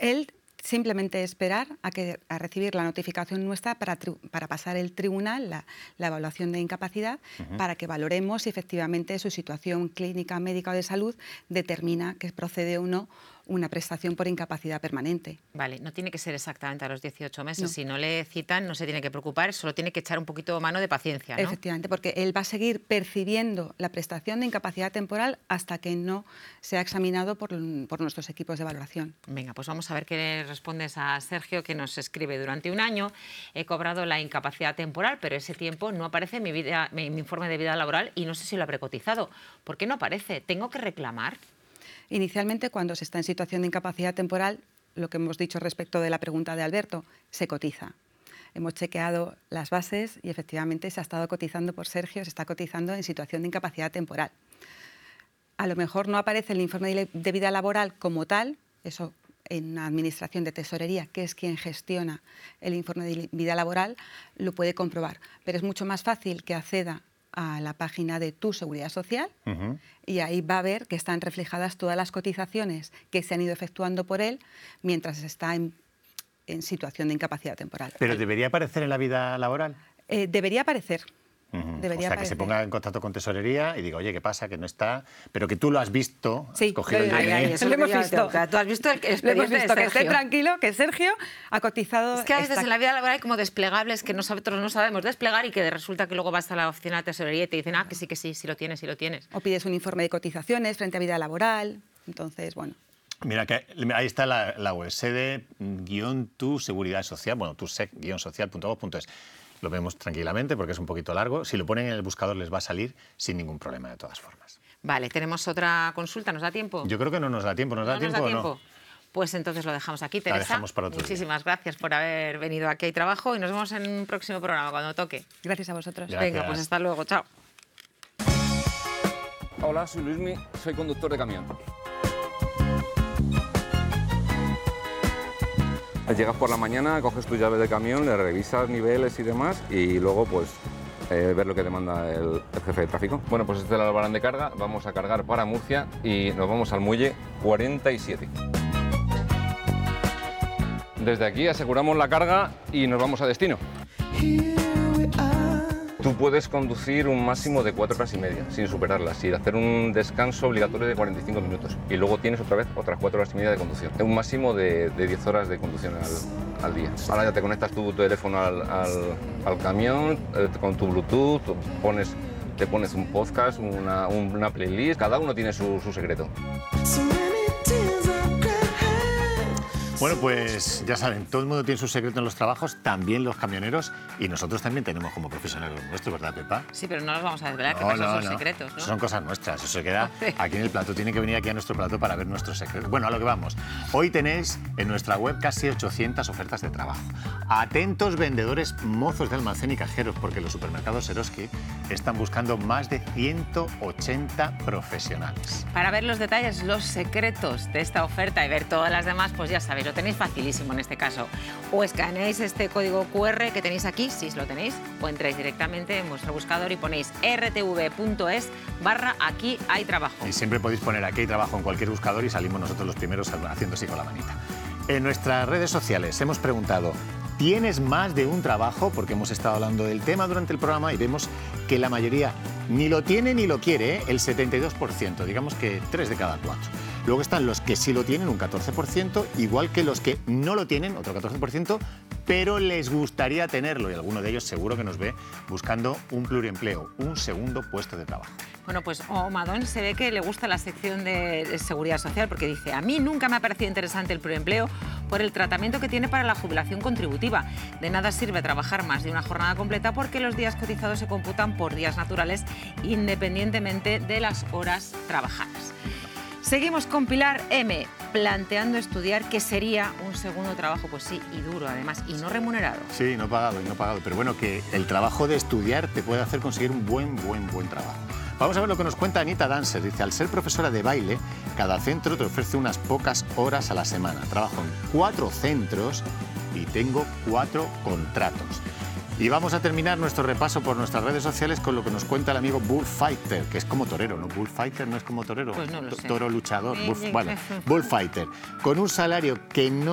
Él simplemente esperar a recibir la notificación nuestra para pasar el tribunal la evaluación de incapacidad, para que valoremos si efectivamente su situación clínica, médica o de salud determina que procede o no una prestación por incapacidad permanente. Vale, no tiene que ser exactamente a los 18 meses. No. Si no le citan, no se tiene que preocupar, solo tiene que echar un poquito mano de paciencia, ¿no? Efectivamente, porque él va a seguir percibiendo la prestación de incapacidad temporal hasta que no sea examinado por nuestros equipos de valoración. Venga, pues vamos a ver qué le respondes a Sergio, que nos escribe: durante un año he cobrado la incapacidad temporal, pero ese tiempo no aparece en mi informe de vida laboral y no sé si lo habré cotizado. ¿Por qué no aparece? ¿Tengo que reclamar? Inicialmente, cuando se está en situación de incapacidad temporal, lo que hemos dicho respecto de la pregunta de Alberto, se cotiza. Hemos chequeado las bases y efectivamente se ha estado cotizando por Sergio, se está cotizando en situación de incapacidad temporal. A lo mejor no aparece el informe de vida laboral como tal, eso en la Administración de Tesorería, que es quien gestiona el informe de vida laboral, lo puede comprobar. Pero es mucho más fácil que acceda a la página de Tu Seguridad Social y ahí va a ver que están reflejadas todas las cotizaciones que se han ido efectuando por él mientras está en situación de incapacidad temporal. ¿Pero debería aparecer en la vida laboral? Debería aparecer. Debería aparecer. Que se ponga en contacto con Tesorería y diga, oye, ¿qué pasa? Que no está... Pero que tú lo has visto. Sí, lo hemos visto. Tú has visto el expediente lo hemos visto, de que esté tranquilo, que Sergio ha cotizado... Es que a veces en la vida laboral hay como desplegables que nosotros no sabemos desplegar y que resulta que luego vas a la oficina de Tesorería y te dicen, que sí, sí lo tienes, sí lo tienes. O pides un informe de cotizaciones frente a vida laboral, entonces, bueno... Mira, que ahí está la web, sede-tu seguridad social, bueno, tusec-social.gov.es. Lo vemos tranquilamente porque es un poquito largo. Si lo ponen en el buscador les va a salir sin ningún problema, de todas formas. Vale, tenemos otra consulta. ¿Nos da tiempo? Yo creo que no nos da tiempo. ¿Nos da tiempo o no? Pues entonces lo dejamos aquí, Teresa. La dejamos para otro Muchísimas gracias por haber venido aquí a Trabajo y nos vemos en un próximo programa cuando toque. Gracias a vosotros. Gracias. Venga, pues hasta luego. Chao. Hola, soy Luismi, soy conductor de camión. Llegas por la mañana, coges tu llave de camión, le revisas niveles y demás y luego pues ver lo que demanda el jefe de tráfico. Bueno, pues este es el albarán de carga, vamos a cargar para Murcia y nos vamos al muelle 47. Desde aquí aseguramos la carga y nos vamos a destino. Tú puedes conducir un máximo de 4 horas y media, sin superarlas, y hacer un descanso obligatorio de 45 minutos. Y luego tienes otra vez otras 4 horas y media de conducción. Un máximo de 10 horas de conducción al día. Ahora ya te conectas tu teléfono al camión, con tu Bluetooth, te pones un podcast, una playlist, cada uno tiene su secreto. Bueno, pues ya saben, todo el mundo tiene su secreto en los trabajos, también los camioneros, y nosotros también tenemos como profesionales nuestros, ¿verdad, Pepa? Sí, pero no los vamos a desvelar, que son secretos, ¿no? Eso son cosas nuestras, eso se queda aquí en el plato, tiene que venir aquí a nuestro plato para ver nuestros secretos. Bueno, a lo que vamos. Hoy tenéis en nuestra web casi 800 ofertas de trabajo. Atentos vendedores, mozos de almacén y cajeros, porque los supermercados Eroski están buscando más de 180 profesionales. Para ver los detalles, los secretos de esta oferta y ver todas las demás, pues ya sabéis, lo tenéis facilísimo en este caso. O escaneáis este código QR que tenéis aquí, si lo tenéis, o entráis directamente en vuestro buscador y ponéis rtv.es/aquí hay trabajo. Y siempre podéis poner aquí hay trabajo en cualquier buscador y salimos nosotros los primeros haciendo así con la manita. En nuestras redes sociales hemos preguntado, ¿tienes más de un trabajo? Porque hemos estado hablando del tema durante el programa y vemos que la mayoría ni lo tiene ni lo quiere, el 72%, digamos que 3 de cada 4. Luego están los que sí lo tienen, un 14%, igual que los que no lo tienen, otro 14%, pero les gustaría tenerlo, y alguno de ellos seguro que nos ve buscando un pluriempleo, un segundo puesto de trabajo. Bueno, pues Madón se ve que le gusta la sección de Seguridad Social porque dice, a mí nunca me ha parecido interesante el pluriempleo por el tratamiento que tiene para la jubilación contributiva. De nada sirve trabajar más de una jornada completa porque los días cotizados se computan por días naturales independientemente de las horas trabajadas. Seguimos con Pilar M, planteando estudiar qué sería un segundo trabajo, pues sí, y duro además, y no remunerado. Sí, no pagado, pero bueno, que el trabajo de estudiar te puede hacer conseguir un buen trabajo. Vamos a ver lo que nos cuenta Anita Danser. Dice, al ser profesora de baile, cada centro te ofrece unas pocas horas a la semana. Trabajo en 4 centros y tengo 4 contratos. Y vamos a terminar nuestro repaso por nuestras redes sociales con lo que nos cuenta el amigo Bullfighter, que es como torero, ¿no? Bullfighter no es como torero, pues no lo sé. Toro luchador, Bullfighter, con un salario que no